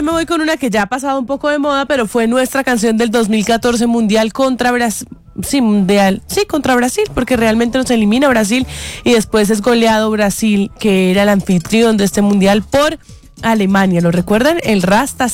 yo me voy con una que ya ha pasado un poco de moda, pero fue nuestra canción del 2014 mundial contra Brasil. Sí, mundial. Sí, contra Brasil, porque realmente nos elimina Brasil y después es goleado Brasil, que era el anfitrión de este mundial, por Alemania. ¿Lo recuerdan? El Rasta